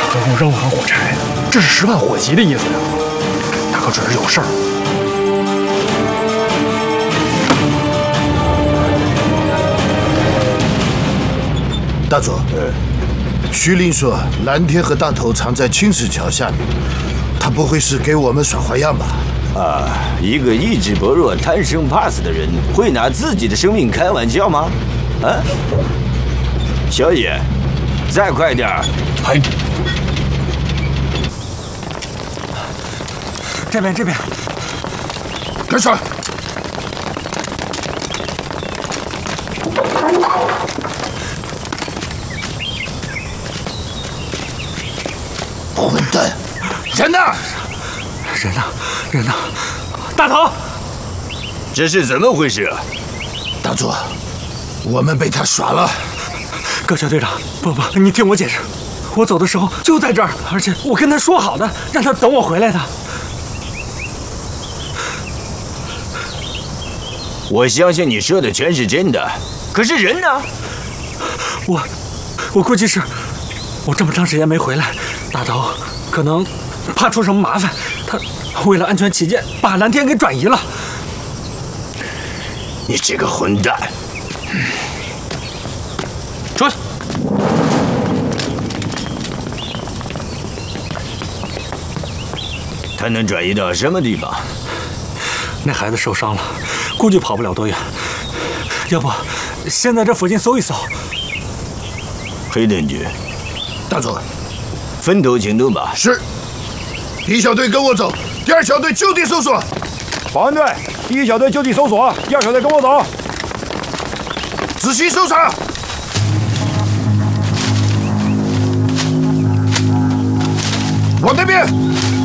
合共扔了盒火柴，这是10万火急的意思呀！大哥准是有事儿。 大佐，徐林说蓝天和大头藏在青石桥下面，他不会是给我们耍花样吧？ 啊，一个意志薄弱、贪生怕死的人，会拿自己的生命开玩笑吗？啊，小野，再快点儿！ 哎， 这边， 跟上！混蛋！人呢？ 人呢？大头， 这是怎么回事啊？ 大佐，我们被他耍了。 高小队长，不，你听我解释，我走的时候就在这儿，而且我跟他说好的，让他等我回来的。 我相信你说的全是真的，可是人呢？ 我估计是，我这么长时间没回来，大头可能怕出什么麻烦，他为了安全起见，把蓝天给转移了。 你这个混蛋！ 出去！ 他能转移到什么地方？ 那孩子受伤了，估计跑不了多远。要不，先在这附近搜一搜。 黑盾局， 大佐， 分头行动吧。 是。第1小队跟我走，第2小队就地搜索。 保安队，第1小队就地搜索，第2小队跟我走。 仔细搜查。往那边。